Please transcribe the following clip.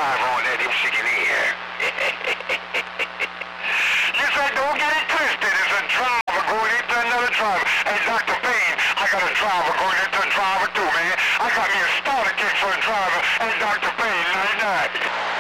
driver on that Michigan Air. Yes, I don't get it twisted. It's a driver going into another driver. Hey, Dr. Payne, I got a driver going into a driver too, man. I got me a starter kit for a driver. Hey, Dr. Payne, night night.